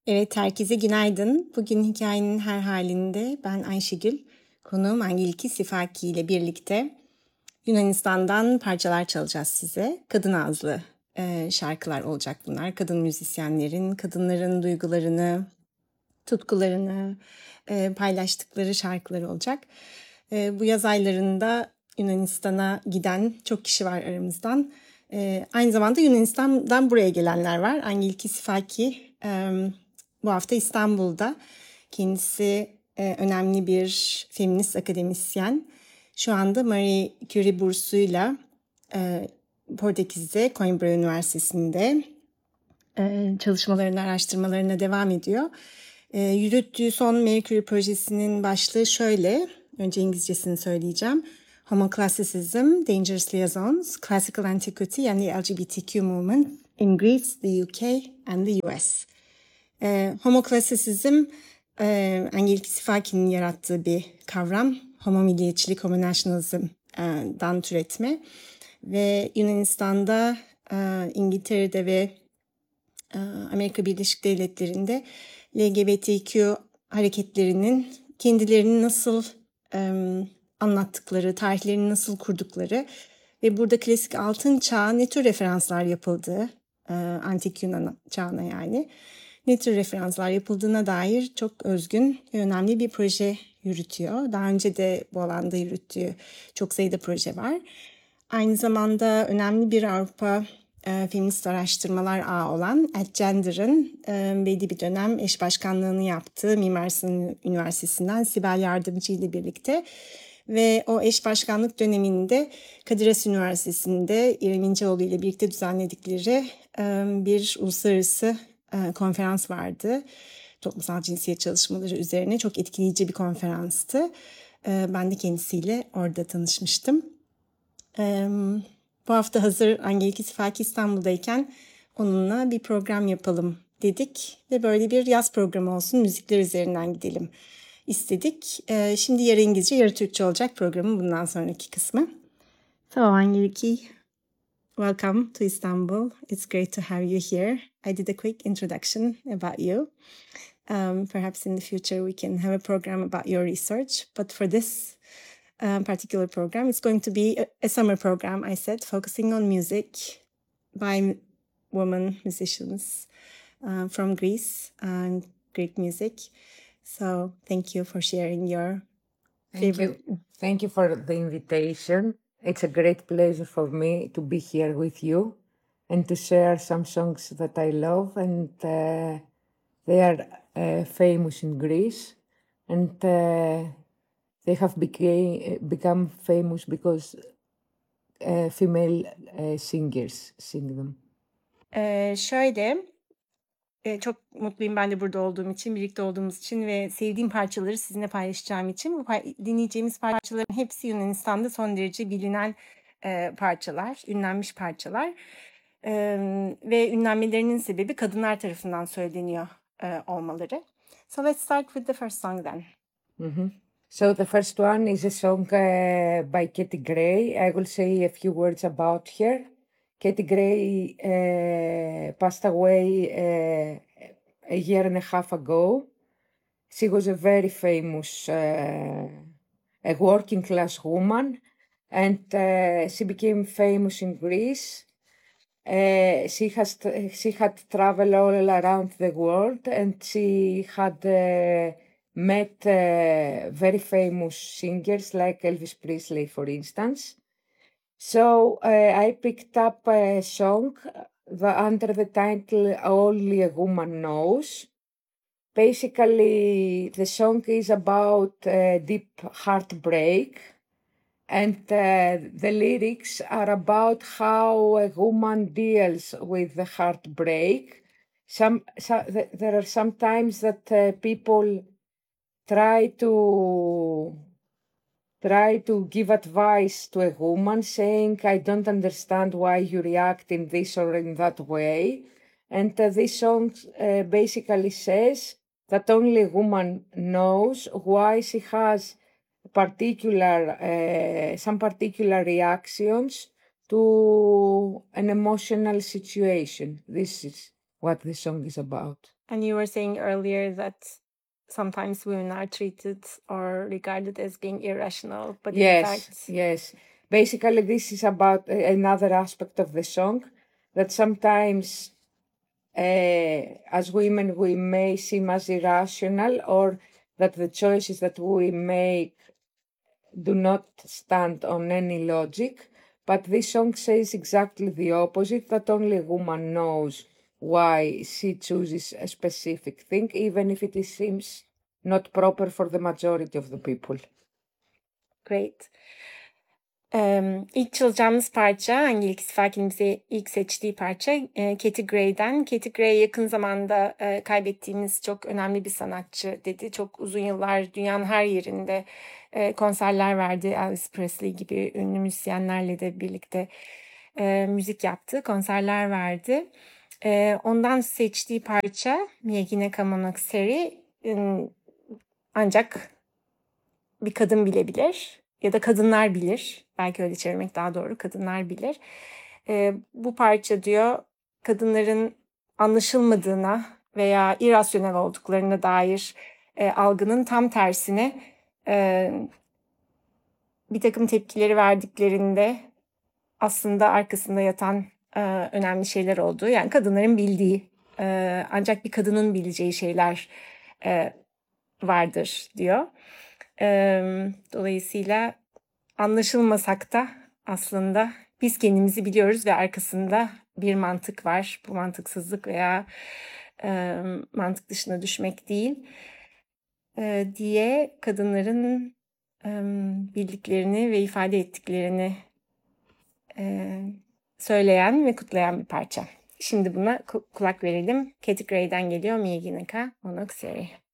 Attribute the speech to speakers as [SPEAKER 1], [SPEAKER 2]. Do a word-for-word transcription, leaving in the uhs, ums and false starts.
[SPEAKER 1] Evet, herkese günaydın. Bugün hikayenin her halinde ben Ayşegül, konuğum Angeliki Sifaki ile birlikte Yunanistan'dan parçalar çalacağız size. Kadın ağızlı e, şarkılar olacak bunlar. Kadın müzisyenlerin, kadınların duygularını, tutkularını e, paylaştıkları şarkılar olacak. E, bu yaz aylarında Yunanistan'a giden çok kişi var aramızdan. E, aynı zamanda Yunanistan'dan buraya gelenler var. Angeliki Sifaki e, bu hafta İstanbul'da. Kendisi e, önemli bir feminist akademisyen. Şu anda Marie Curie bursuyla e, Portekiz'de Coimbra Üniversitesi'nde e, çalışmalarına, araştırmalarına devam ediyor. E, yürüttüğü son Marie Curie projesinin başlığı şöyle, önce İngilizcesini söyleyeceğim. Homoclassicism, Dangerous Liaisons, Classical Antiquity and the L G B T Q Movement in Greece, the U K and the U S. E, Homoclassicism, e, Angeliki Sifaki'nin yarattığı bir kavram. Homo milliyetçilik, homo nationalism'dan türetme. Ve Yunanistan'da, e, İngiltere'de ve Amerika Birleşik Devletleri'nde L G B T Q hareketlerinin kendilerini nasıl e, anlattıkları, tarihlerini nasıl kurdukları ve burada klasik altın çağı ne tür referanslar yapıldığı, e, antik Yunan çağına yani, ne tür referanslar yapıldığına dair çok özgün ve önemli bir proje yürütüyor. Daha önce de bu alanda yürüttüğü çok sayıda proje var. Aynı zamanda önemli bir Avrupa e, feminist araştırmalar ağı olan AtGender'ın e, belli bir dönem eş başkanlığını yaptığı Mimar Sinan Üniversitesi'nden Sibel Yardımcı ile birlikte ve o eş başkanlık döneminde Kadir Has Üniversitesi'nde İrem İnceoğlu ile birlikte düzenledikleri e, bir uluslararası e, konferans vardı. Toplumsal cinsiyet çalışmaları üzerine çok etkileyici bir konferanstı. E, ben de kendisiyle orada tanışmıştım. Ee, bu hafta hazır Angeliki Sifaki İstanbul'dayken onunla bir program yapalım dedik ve böyle bir yaz programı olsun, müzikler üzerinden gidelim istedik. Ee, şimdi yarı İngilizce, yarı Türkçe olacak programın bundan sonraki kısmı. So Angeliki, welcome to Istanbul. It's great to have you here. I did a quick introduction about you. Um, perhaps in the future we can have a program about your research, but for this Um, particular program. It's going to be a, a summer program, I said, focusing on music by women musicians uh, from Greece and Greek music. So thank you for sharing your
[SPEAKER 2] Thank
[SPEAKER 1] favorite.
[SPEAKER 2] you. Thank you for the invitation. It's a great pleasure for me to be here with you and to share some songs that I love, and uh, they are uh, famous in Greece, and uh, they have became, become famous because uh, female uh, singers sing them.
[SPEAKER 1] Ee, şöyle, e, çok mutluyum ben de burada olduğum için, birlikte olduğumuz için ve sevdiğim parçaları sizinle paylaşacağım için. Bu pay- dinleyeceğimiz parçaların hepsi Yunanistan'da son derece bilinen e, parçalar, ünlenmiş parçalar. E, ve ünlenmelerinin sebebi kadınlar tarafından söyleniyor e, olmaları. So let's start with the first song then.
[SPEAKER 2] Mm-hmm. So the first one is a song uh, by Katie Gray. I will say a few words about her. Katie Gray uh, passed away uh, a year and a half ago. She was a very famous, uh, a working class woman, and uh, she became famous in Greece. Uh, she has she had traveled all around the world, and she had uh, met uh, very famous singers like Elvis Presley, for instance. So uh, I picked up a song the, under the title Only a Woman Knows. Basically, the song is about uh, deep heartbreak, and uh, the lyrics are about how a woman deals with the heartbreak. Some, so, th- there are some times that uh, people try to try to give advice to a woman, saying, "I don't understand why you react in this or in that way." And uh, this song uh, basically says that only a woman knows why she has particular uh, some particular reactions to an emotional situation. This is what the song is about.
[SPEAKER 1] And you were saying earlier that sometimes women are treated or regarded as being irrational, but in
[SPEAKER 2] Yes,
[SPEAKER 1] fact,
[SPEAKER 2] yes. Basically, this is about a- another aspect of the song that sometimes, uh, as women, we may seem as irrational, or that the choices that we make do not stand on any logic. But this song says exactly the opposite, that only a woman knows why she chooses a specific thing, even if it is- seems not proper for the majority of the people.
[SPEAKER 1] great. Ee, ilk çalacağımız parça, hangi ilk Sifaki'nin bize ilk seçtiği parça e, Katy Gray'den. Katy Gray yakın zamanda e, kaybettiğimiz çok önemli bir sanatçı dedi. Çok uzun yıllar dünyanın her yerinde e, konserler verdi. Elvis Presley gibi ünlü müzisyenlerle de birlikte e, müzik yaptı, konserler verdi. E, ondan seçtiği parça Miegine Kamonokseri ancak bir kadın bilebilir ya da kadınlar bilir. Belki öyle çevirmek daha doğru. Kadınlar bilir. Ee, bu parça diyor kadınların anlaşılmadığına veya irrasyonel olduklarına dair e, algının tam tersine e, bir takım tepkileri verdiklerinde aslında arkasında yatan e, önemli şeyler olduğu, yani kadınların bildiği e, ancak bir kadının bileceği şeyler e, vardır diyor. Eee, dolayısıyla anlaşılmasak da aslında biz kendimizi biliyoruz ve arkasında bir mantık var. Bu mantıksızlık veya eee, mantık dışına düşmek değil eee, diye kadınların eee, bildiklerini ve ifade ettiklerini eee, söyleyen ve kutlayan bir parça. Şimdi buna ku- kulak verelim. Katy Gray'den geliyor Miegine Kamonokseri.